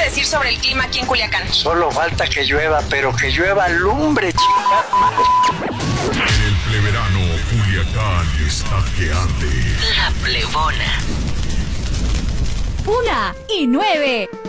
decir sobre el clima aquí en Culiacán? Solo falta que llueva, pero que llueva lumbre, chingada madre. En el pleverano, Culiacán está que arde. La Plebona. 1:09.